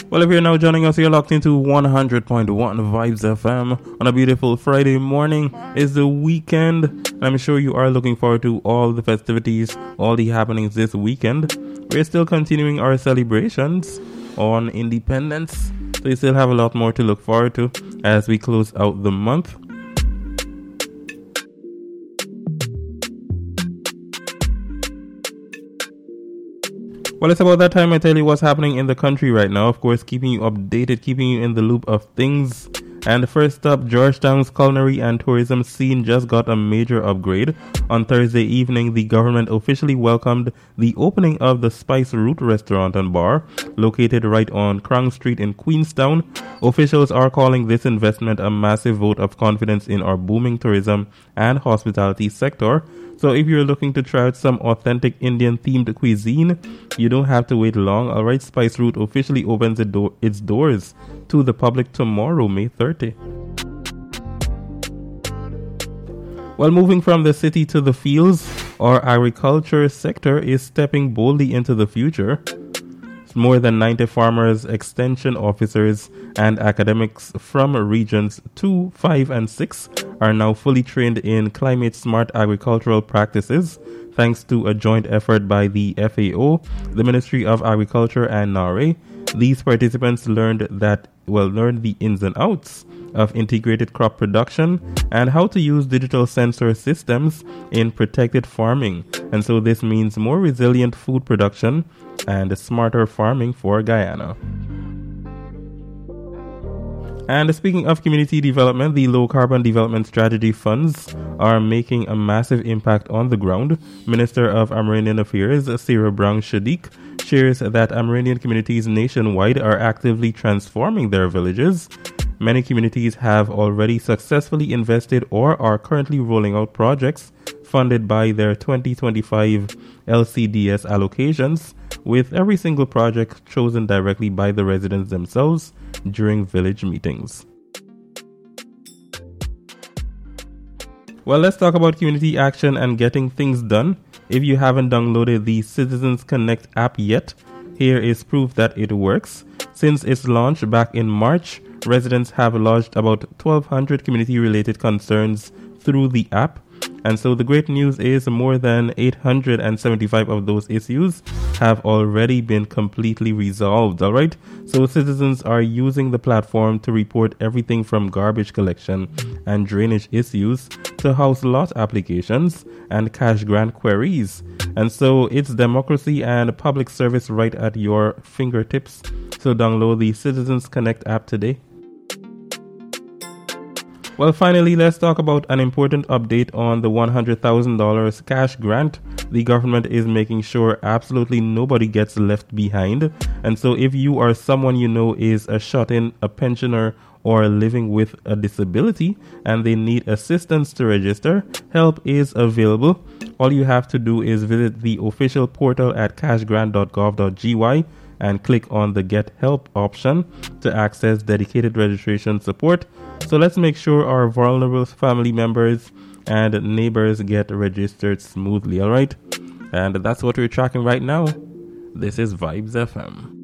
Well, if you're now joining us, you're locked into 100.1 Vibes FM on a beautiful Friday morning. It's the weekend. I'm sure you are looking forward to all the festivities, all the happenings this weekend. We're still continuing our celebrations on Independence, so you still have a lot more to look forward to as we close out the month. Well, it's about that time I tell you what's happening in the country right now. Of course, keeping you updated, keeping you in the loop of things. And first up, Georgetown's culinary and tourism scene just got a major upgrade. On Thursday evening, the government officially welcomed the opening of the Spice Route restaurant and bar, located right on Krang Street in Queenstown. Officials are calling this investment a massive vote of confidence in our booming tourism and hospitality sector. So if you're looking to try out some authentic Indian-themed cuisine, you don't have to wait long. Alright, Spice Route officially opens its doors to the public tomorrow, May 30. While moving from the city to the fields, our agriculture sector is stepping boldly into the future. More than 90 farmers, extension officers, and academics from regions 2, 5, and 6 are now fully trained in climate-smart agricultural practices, thanks to a joint effort by the FAO, the Ministry of Agriculture, and NARE. These participants learned the ins and outs of integrated crop production and how to use digital sensor systems in protected farming. And so this means more resilient food production and smarter farming for Guyana. And speaking of community development, the Low Carbon Development Strategy funds are making a massive impact on the ground. Minister of Amerindian Affairs, Sarah Brown Shadiq, shares that Amerindian communities nationwide are actively transforming their villages. Many communities have already successfully invested or are currently rolling out projects funded by their 2025 LCDS allocations, with every single project chosen directly by the residents themselves during village meetings. Well, let's talk about community action and getting things done. If you haven't downloaded the Citizens Connect app yet, here is proof that it works. Since its launch back in March, residents have lodged about 1,200 community-related concerns through the app. And so the great news is more than 875 of those issues have already been completely resolved. All right. So citizens are using the platform to report everything from garbage collection and drainage issues to house lot applications and cash grant queries. And so it's democracy and public service right at your fingertips. So download the Citizens Connect app today. Well, finally, let's talk about an important update on the $100,000 cash grant. The government is making sure absolutely nobody gets left behind. And so if you are someone you know is a shut-in, a pensioner, or living with a disability and they need assistance to register, help is available. All you have to do is visit the official portal at cashgrant.gov.gy and click on the Get Help option to access dedicated registration support. So let's make sure our vulnerable family members and neighbors get registered smoothly, all right? And that's what we're tracking right now. This is Vibes FM.